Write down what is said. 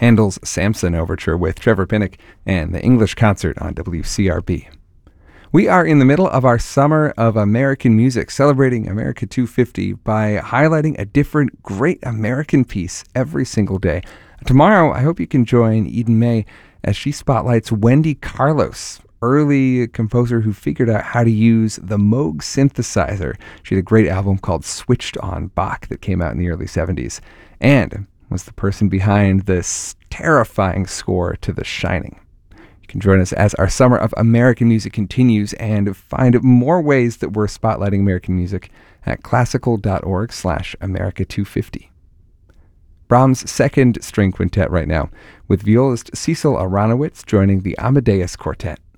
Handel's Samson Overture with Trevor Pinnock and the English Concert on WCRB. We are in the middle of our Summer of American Music, celebrating America 250 by highlighting a different great American piece every single day. Tomorrow, I hope you can join Eden May as she spotlights Wendy Carlos, early composer who figured out how to use the Moog synthesizer. She had a great album called Switched on Bach that came out in the early 70s, and was the person behind this terrifying score to The Shining. You can join us as our Summer of American Music continues and find more ways that we're spotlighting American music at classical.org/America250. Brahms' second string quintet right now, with violist Cecil Aronowitz joining the Amadeus Quartet.